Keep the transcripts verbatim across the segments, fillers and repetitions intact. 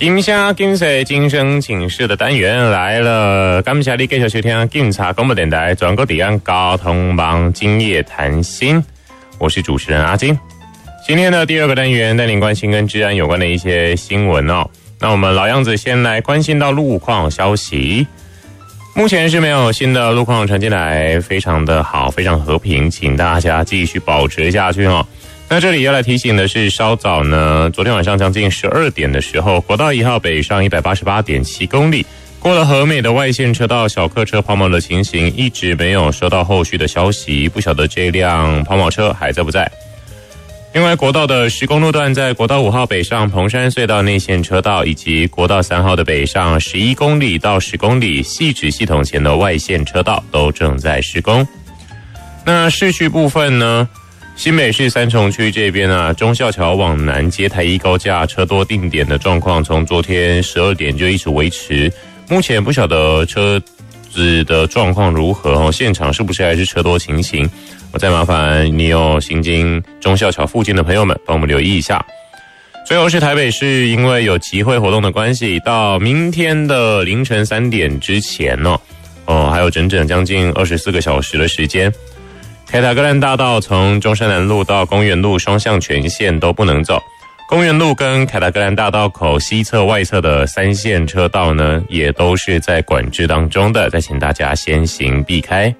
金声金色今生请示的单元来了，感谢你继续收听警察广播电台全国地安交通网今夜谈心，我是主持人阿金。今天的第二个单元带您关心跟治安有关的一些新闻哦。那我们老样子先来关心到路况消息，目前是没有新的路况传进来，非常的好，非常和平，请大家继续保持下去哦。那这里要来提醒的是，稍早呢，昨天晚上将近十二点的时候，国道一号北上 一百八十八点七公里，过了和美的外线车道，小客车抛锚的情形一直没有收到后续的消息，不晓得这辆抛锚车还在不在。另外，国道的十公路段在国道五号北上彭山隧道内线车道，以及国道三号的北上十一公里到十公里汐止系统前的外线车道都正在施工。那市区部分呢，新北市三重区这边啊，忠孝桥往南接台一高架车多定点的状况，从昨天十二点就一直维持。目前不晓得车子的状况如何哦，现场是不是还是车多情形？我再麻烦你有行经忠孝桥附近的朋友们帮我们留意一下。最后是台北市，因为有集会活动的关系，到明天的凌晨三点之前哦，哦还有整整将近二十四个小时的时间。凯达格兰大道从中山南路到公园路双向全线都不能走，公园路跟凯达格兰大道口西侧外侧的三线车道呢，也都是在管制当中的，再请大家先行避开。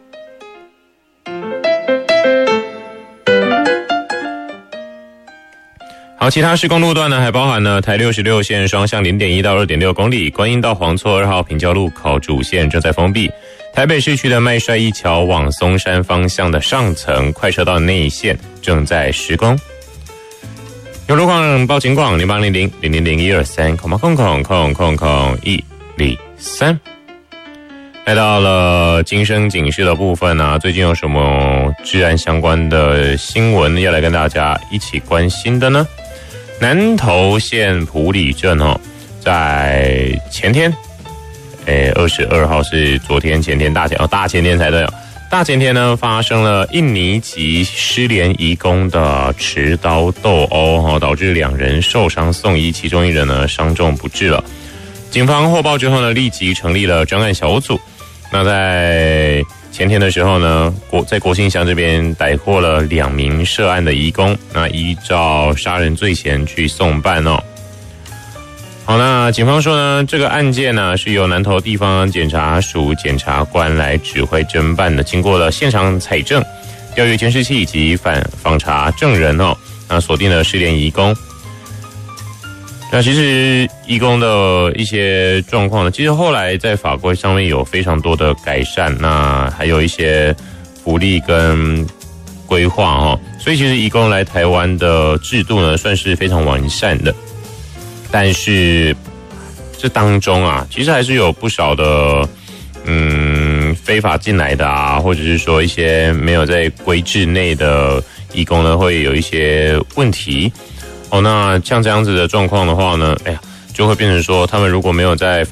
好，其他市公路段呢，还包含了台六十六线双向 零点一 到 二点六 公里，观音到黄厝二号平交路口主线正在封闭。台北市区的麦帅一桥往松山方向的上层快车道内线正在施工。有路况报警广零八零零零零零一二三空空空空空空一零三。来到了今生警示的部分啊，最近有什么治安相关的新闻要来跟大家一起关心的呢？南投县埔里镇哦，在前天，诶，二十二号是昨天前天大前哦，大前天才对哦。大前天呢，发生了印尼籍失联移工的持刀斗殴哦，导致两人受伤送医，其中一人呢伤重不治了。警方获报之后呢，立即成立了专案小组。那在前天的时候呢，国在国姓乡这边逮获了两名涉案的移工，那依照杀人罪嫌去送办哦。好，那警方说呢，这个案件呢是由南投地方检察署检察官来指挥侦办的，经过了现场采证、调阅监视器以及反访查证人哦，那锁定了失联移工。那其实移工的一些状况呢，其实后来在法规上面有非常多的改善，那还有一些福利跟规划哦，所以其实移工来台湾的制度呢，算是非常完善的。但是这当中啊，其实还是有不少的嗯非法进来的啊，或者是说一些没有在规制内的移工呢，会有一些问题。哦，那像这样子的状况的话呢，哎呀，就会变成说，他们如果没有在